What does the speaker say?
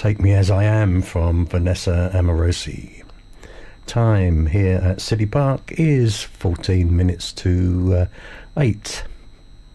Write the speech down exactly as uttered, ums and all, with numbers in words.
Take Me As I Am from Vanessa Amorosi. Time here at City Park is fourteen minutes to uh, eight.